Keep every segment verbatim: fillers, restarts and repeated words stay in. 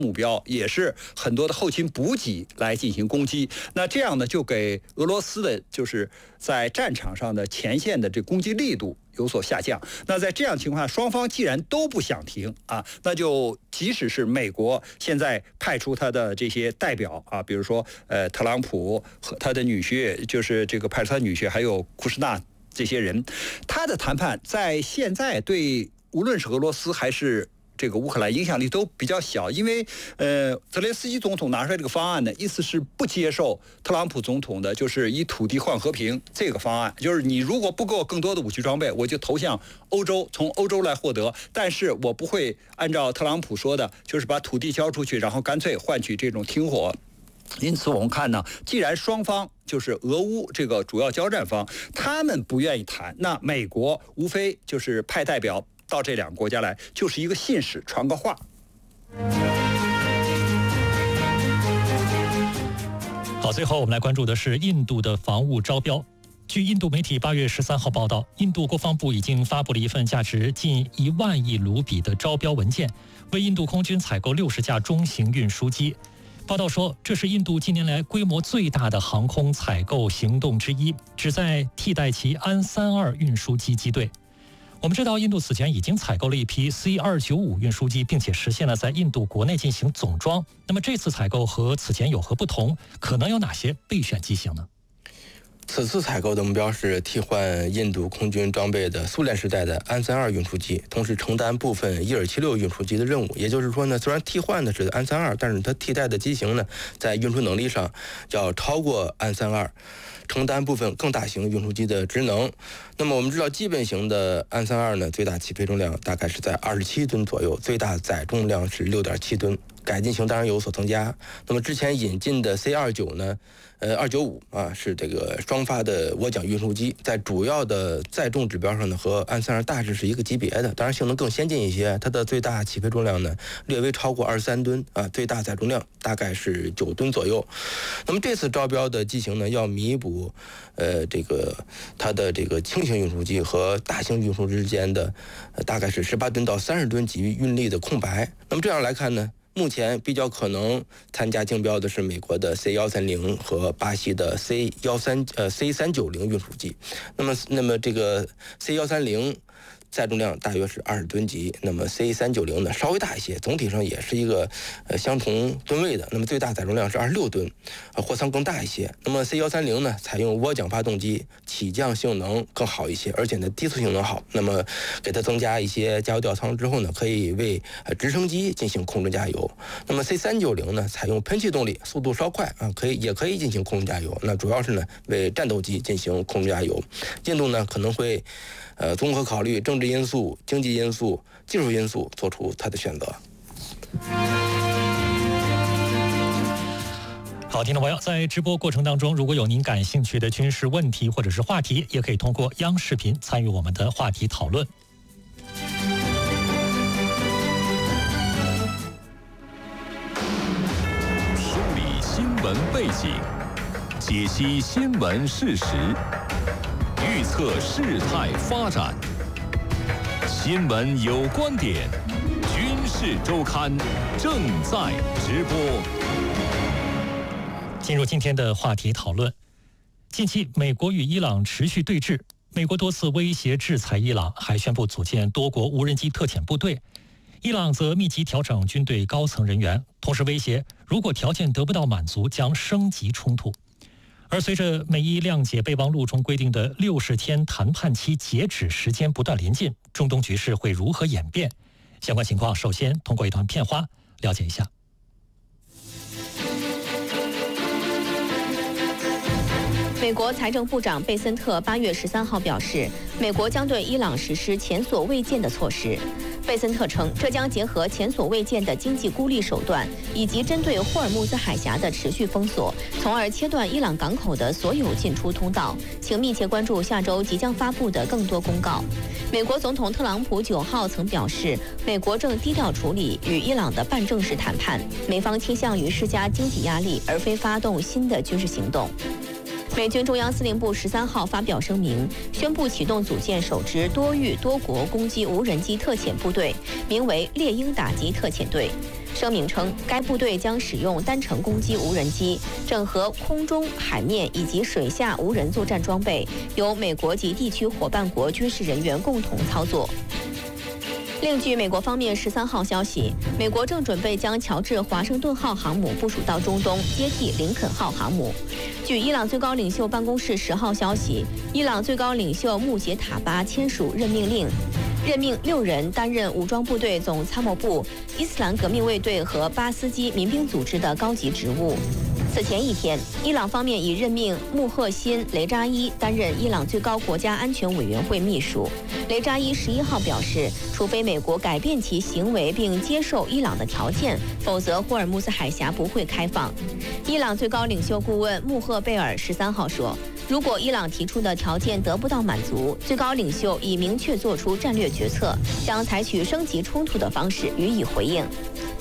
目标也是很多的后勤补给来进行攻击，那这样呢，就给俄罗斯的就是在战场上的前线的这攻击力度有所下降。那在这样情况下，双方既然都不想停啊，那就即使是美国现在派出他的这些代表啊，比如说呃特朗普和他的女婿，就是这个派出他女婿，还有库什纳这些人，他的谈判在现在对无论是俄罗斯还是这个乌克兰影响力都比较小，因为呃，泽连斯基总统拿出来这个方案呢，意思是不接受特朗普总统的，就是以土地换和平这个方案，就是你如果不给我更多的武器装备，我就投向欧洲，从欧洲来获得，但是我不会按照特朗普说的，就是把土地交出去，然后干脆换取这种停火。因此，我们看呢，既然双方就是俄乌这个主要交战方，他们不愿意谈，那美国无非就是派代表到这两个国家来，就是一个信使，传个话。 好，最后我们来关注的是印度的防务招标。据印度媒体八月十三号报道，印度国防部已经发布了一份价值近一万亿卢比的招标文件，为印度空军采购六十架中型运输机。报道说，这是印度近年来规模最大的航空采购行动之一，旨在替代其安三二运输机机队。我们知道，印度此前已经采购了一批 C 二九五运输机，并且实现了在印度国内进行总装。那么这次采购和此前有何不同？可能有哪些备选机型呢？ 此次采购的目标是替换印度空军装备的苏联时代的安三二运输机，同时承担部分伊尔七六运输机的任务。也就是说呢，虽然替换的是安三二，但是它替代的机型呢，在运输能力上要超过安三二，承担部分更大型运输机的职能。那么我们知道，基本型的安三二呢，最大起飞重量大概是在二十七吨左右，最大载重量是六点七吨。改进型当然有所增加。那么之前引进的 C 二九呢，呃二九五啊，是这个双发的涡桨运输机，在主要的载重指标上呢，和安三二大致是一个级别的，当然性能更先进一些。它的最大起飞重量呢，略微超过二十三吨啊，最大载重量大概是九吨左右。那么这次招标的机型呢，要弥补呃这个它的这个轻型运输机和大型运输之间的、呃、大概是十八吨到三十吨级运力的空白。那么这样来看呢，目前比较可能参加竞标的是美国的 C 一三零和巴西的 C 一三呃 C 三九零运输机。那么那么这个 C 一三零载重量大约是二十吨级，那么 C 三九零呢稍微大一些，总体上也是一个呃相同吨位的，那么最大载重量是二十六吨，呃货舱更大一些。那么 C 一三零呢采用涡桨发动机，起降性能更好一些，而且呢低速性能好。那么给它增加一些加油吊舱之后呢，可以为呃直升机进行空中加油。那么 C 三九零呢采用喷气动力，速度稍快啊，可以也可以进行空中加油。那主要是呢为战斗机进行空中加油。印度呢可能会呃综合考虑政治因素、经济因素、技术因素，做出它的选择。 好，听众朋友，在直播过程当中，如果有您感兴趣的军事问题或者是话题，也可以通过央视频参与我们的话题讨论。 梳理新闻背景，解析新闻事实，预测事态发展。新闻有观点，军事周刊正在直播。 进入今天的话题讨论。近期，美国与伊朗持续对峙，美国多次威胁制裁伊朗，还宣布组建多国无人机特遣部队。伊朗则密集调整军队高层人员，同时威胁，如果条件得不到满足，将升级冲突。而随着美伊谅解备忘录中规定的六十天谈判期截止时间不断临近，中东局势会如何演变？相关情况，首先通过一段片花了解一下。 美国财政部长贝森特八月十三号表示，美国将对伊朗实施前所未见的措施。贝森特称，这将结合前所未见的经济孤立手段，以及针对霍尔木兹海峡的持续封锁，从而切断伊朗港口的所有进出通道。请密切关注下周即将发布的更多公告。美国总统特朗普九号曾表示，美国正低调处理与伊朗的半正式谈判，美方倾向于施加经济压力，而非发动新的军事行动。美军中央司令部十三号发表声明，宣布启动组建首支多域多国攻击无人机特遣部队，名为猎鹰打击特遣队。 声明称，该部队将使用单程攻击无人机，整合空中、海面以及水下无人作战装备，由美国及地区伙伴国军事人员共同操作。另据美国方面十三号消息，美国正准备将乔治华盛顿号航母部署到中东，接替林肯号航母。据伊朗最高领袖办公室十号消息，伊朗最高领袖穆杰塔巴签署任命令，任命六人担任武装部队总参谋部、伊斯兰革命卫队和巴斯基民兵组织的高级职务。此前一天，伊朗方面已任命穆赫辛·雷扎伊担任伊朗最高国家安全委员会秘书。雷扎伊十一号表示，除非美国改变其行为并接受伊朗的条件，否则霍尔木兹海峡不会开放。伊朗最高领袖顾问穆赫贝尔十三号说，如果伊朗提出的条件得不到满足，最高领袖已明确做出战略决策，将采取升级冲突的方式予以回应。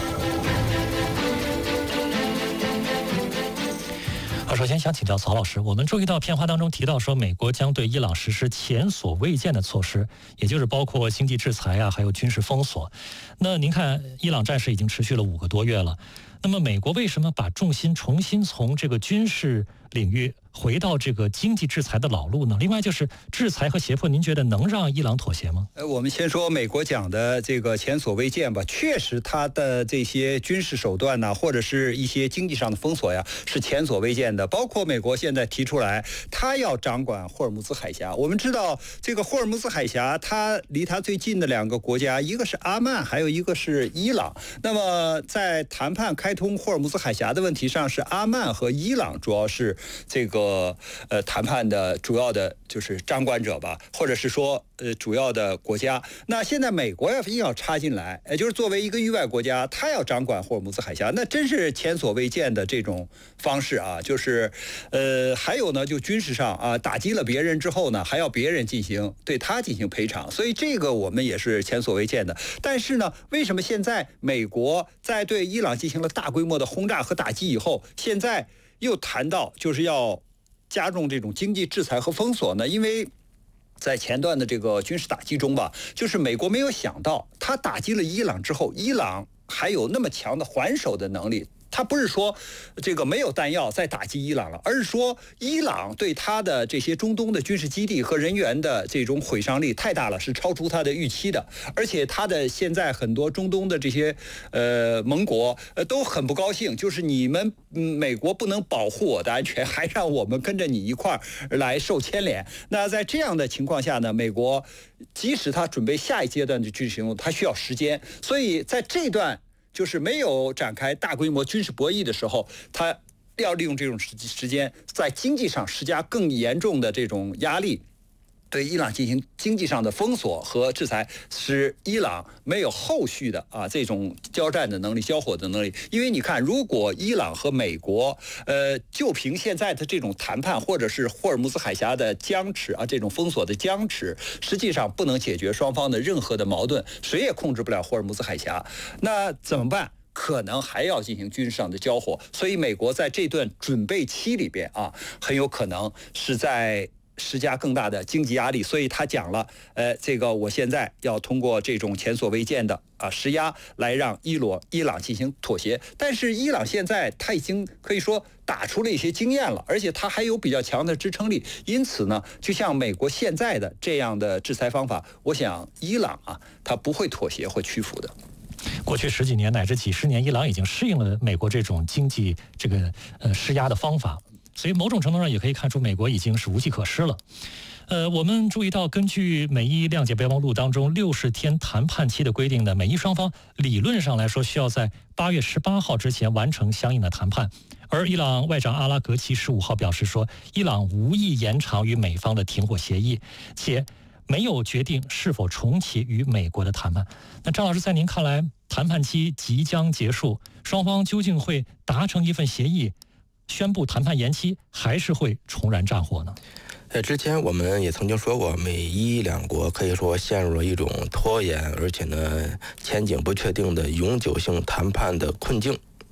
好，首先想请教曹老师，我们注意到片花当中提到说，美国将对伊朗实施前所未见的措施，也就是包括经济制裁啊，还有军事封锁。那您看，伊朗战事已经持续了五个多月了，那么美国为什么把重心重新从这个军事领域回到这个经济制裁的老路呢？另外就是制裁和胁迫，您觉得能让伊朗妥协吗？ 呃，我们先说美国讲的这个前所未见吧，确实它的这些军事手段呢，或者是一些经济上的封锁呀，是前所未见的。包括美国现在提出来，它要掌管霍尔木兹海峡。我们知道这个霍尔木兹海峡，它离它最近的两个国家，一个是阿曼，还有一个是伊朗。那么在谈判开通霍尔木兹海峡的问题上，是阿曼和伊朗主要是这个。呃，谈判的主要的就是掌管者吧，或者是说呃主要的国家。那现在美国要硬要插进来，也就是作为一个域外国家，他要掌管霍尔木兹海峡，那真是前所未见的这种方式啊！就是呃，还有呢，就军事上啊，打击了别人之后呢，还要别人进行对他进行赔偿，所以这个我们也是前所未见的。但是呢，为什么现在美国在对伊朗进行了大规模的轰炸和打击以后，现在又谈到就是要加重这种经济制裁和封锁呢？因为在前段的这个军事打击中吧，就是美国没有想到，他打击了伊朗之后，伊朗还有那么强的还手的能力。他不是说这个没有弹药再打击伊朗了，而是说伊朗对他的这些中东的军事基地和人员的这种毁伤力太大了，是超出他的预期的。而且他的现在很多中东的这些呃盟国呃都很不高兴，就是你们嗯美国不能保护我的安全，还让我们跟着你一块儿来受牵连。那在这样的情况下呢，美国即使他准备下一阶段的军事行动，他需要时间，所以在这段就是没有展开大规模军事博弈的时候，他要利用这种时时间，在经济上施加更严重的这种压力，对伊朗进行经济上的封锁和制裁，使伊朗没有后续的啊这种交战的能力、交火的能力。因为你看，如果伊朗和美国，呃，就凭现在的这种谈判，或者是霍尔木兹海峡的僵持啊，这种封锁的僵持，实际上不能解决双方的任何的矛盾，谁也控制不了霍尔木兹海峡。那怎么办？可能还要进行军事上的交火，所以美国在这段准备期里边啊，很有可能是在施加更大的经济压力。所以他讲了，呃，这个我现在要通过这种前所未见的啊施压，来让伊罗伊朗进行妥协。但是伊朗现在他已经可以说打出了一些经验了，而且他还有比较强的支撑力。因此呢，就像美国现在的这样的制裁方法，我想伊朗啊，他不会妥协或屈服的。 过去十几年乃至几十年，伊朗已经适应了美国这种经济这个呃施压的方法，所以某种程度上也可以看出美国已经是无计可施了。呃，我们注意到，根据美伊谅解备忘录当中六十天谈判期的规定呢，美伊双方理论上来说需要在八月十八号之前完成相应的谈判。而伊朗外长阿拉格齐十五号表示说，伊朗无意延长与美方的停火协议，且没有决定是否重启与美国的谈判。那张老师，在您看来，谈判期即将结束，双方究竟会达成一份协议，宣布谈判延期，还是会重燃战火呢？ 呃，之前我们也曾经说过，美伊两国可以说陷入了一种拖延，而且呢前景不确定的永久性谈判的困境。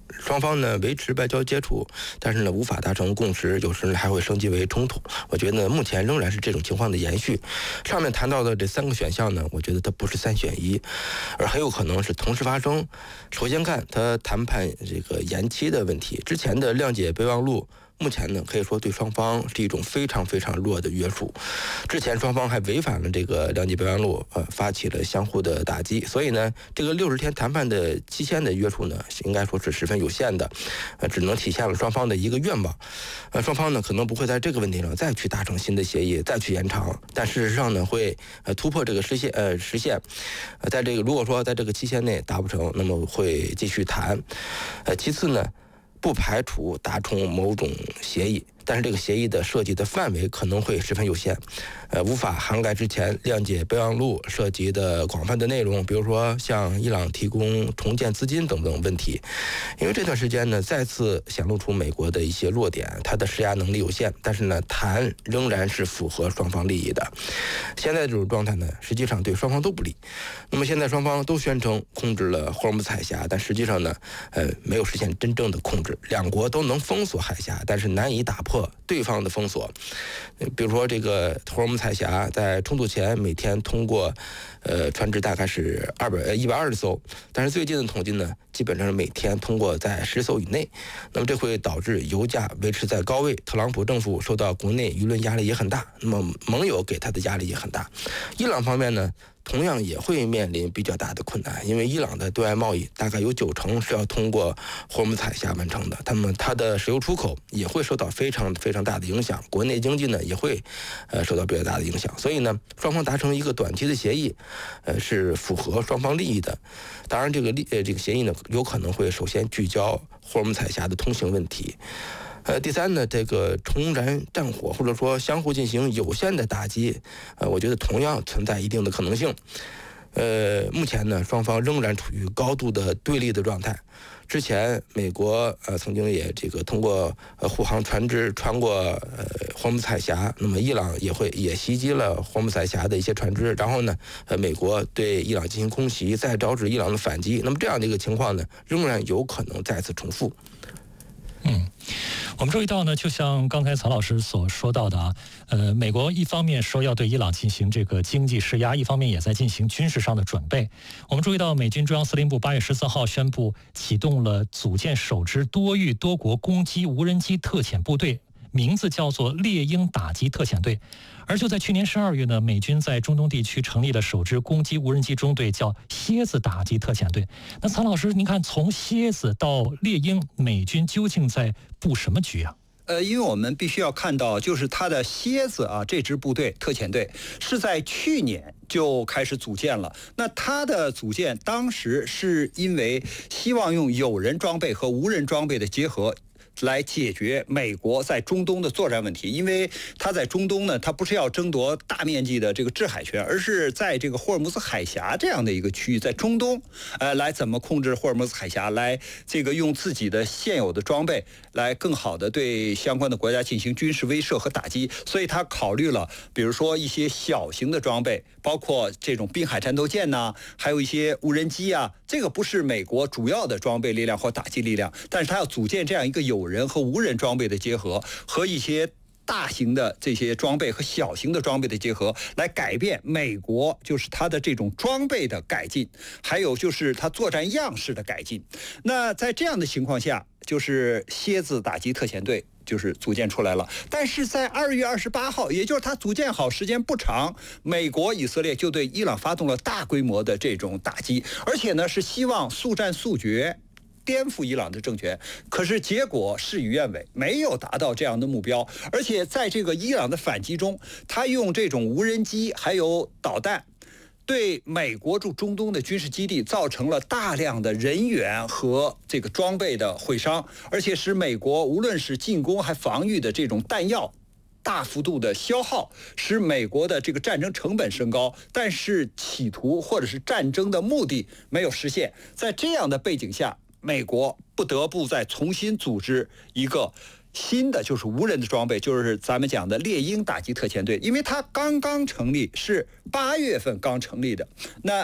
双方呢维持外交接触，但是呢无法达成共识，有时呢还会升级为冲突。我觉得目前仍然是这种情况的延续。上面谈到的这三个选项呢，我觉得它不是三选一，而很有可能是同时发生。首先看它谈判这个延期的问题，之前的谅解备忘录目前呢，可以说对双方是一种非常非常弱的约束。之前双方还违反了这个谅解备忘录，呃，发起了相互的打击。所以呢，这个六十天谈判的期限的约束呢，应该说是十分有限的，呃，只能体现了双方的一个愿望。呃，双方呢可能不会在这个问题上再去达成新的协议，再去延长，但事实上呢，会呃突破这个实现呃实现。呃，在这个如果说在这个期限内达不成，那么会继续谈。呃，其次呢，不排除达成某种协议，但是这个协议的涉及的范围可能会十分有限，呃，无法涵盖之前谅解备忘录涉及的广泛的内容，比如说向伊朗提供重建资金等等问题。因为这段时间呢，再次显露出美国的一些弱点，它的施压能力有限，但是呢，谈仍然是符合双方利益的。现在这种状态呢，实际上对双方都不利。那么现在双方都宣称控制了霍尔木兹海峡，但实际上呢，呃，没有实现真正的控制。两国都能封锁海峡，但是难以打破对方的封锁。比如说这个霍尔木兹海峡在冲突前每天通过呃船只大概是二百呃一百二十艘，但是最近的统计呢，基本上是每天通过在十艘以内。那么这会导致油价维持在高位，特朗普政府受到国内舆论压力也很大，那么盟友给他的压力也很大。伊朗方面呢，同样也会面临比较大的困难，因为伊朗的对外贸易大概有九成是要通过霍尔木兹海峡完成的，那么它的石油出口也会受到非常非常大的影响，国内经济呢也会呃受到比较大的影响，所以呢，双方达成一个短期的协议，呃是符合双方利益的。当然，这个利呃这个协议呢，有可能会首先聚焦霍尔木兹海峡的通行问题。呃，第三呢，这个重燃战火或者说相互进行有限的打击，呃，我觉得同样存在一定的可能性。呃，目前呢，双方仍然处于高度的对立的状态。之前美国呃曾经也这个通过呃护航船只穿过呃霍尔木兹海峡，那么伊朗也会也袭击了霍尔木兹海峡的一些船只，然后呢，呃美国对伊朗进行空袭，再招致伊朗的反击，那么这样的一个情况呢，仍然有可能再次重复。 嗯，我们注意到呢，就像刚才曹老师所说到的啊，呃，美国一方面说要对伊朗进行这个经济施压，一方面也在进行军事上的准备。我们注意到，美军中央司令部八月十四号宣布启动了组建首支多域多国攻击无人机特遣部队，名字叫做猎鹰打击特遣队。而就在去年十二月呢，美军在中东地区成立了首支攻击无人机中队，叫蝎子打击特遣队。那曹老师，您看从蝎子到猎鹰，美军究竟在布什么局啊？ 呃，因为我们必须要看到，就是它的蝎子啊，这支部队特遣队是在去年就开始组建了。那它的组建当时是因为希望用有人装备和无人装备的结合，来解决美国在中东的作战问题。因为它在中东呢，它不是要争夺大面积的这个制海权，而是在这个霍尔木兹海峡这样的一个区域，在中东，呃，来怎么控制霍尔木兹海峡，来这个用自己的现有的装备来更好的对相关的国家进行军事威慑和打击。所以他考虑了，比如说一些小型的装备，包括这种滨海战斗舰呐，还有一些无人机啊，这个不是美国主要的装备力量或打击力量，但是他要组建这样一个有人和无人装备的结合，和一些大型的这些装备和小型的装备的结合，来改变美国就是它的这种装备的改进，还有就是它作战样式的改进。那在这样的情况下，就是蝎子打击特遣队就是组建出来了。但是在二月二十八号，也就是它组建好时间不长，美国以色列就对伊朗发动了大规模的这种打击，而且呢是希望速战速决，颠覆伊朗的政权。可是结果事与愿违，没有达到这样的目标。而且在这个伊朗的反击中，他用这种无人机还有导弹，对美国驻中东的军事基地造成了大量的人员和这个装备的毁伤，而且使美国无论是进攻还防御的这种弹药大幅度的消耗，使美国的这个战争成本升高，但是企图或者是战争的目的没有实现。在这样的背景下，美国不得不再重新组织一个新的就是无人的装备，就是咱们讲的猎鹰打击特遣队，因为它刚刚成立，是八月份刚成立的。那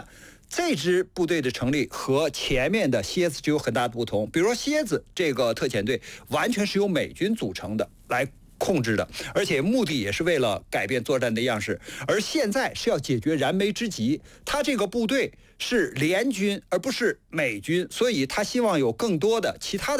这支部队的成立和前面的蝎子就有很大的不同。比如说蝎子这个特遣队完全是由美军组成的来控制的，而且目的也是为了改变作战的样式。而现在是要解决燃眉之急，他这个部队是联军而不是美军，所以他希望有更多的其他的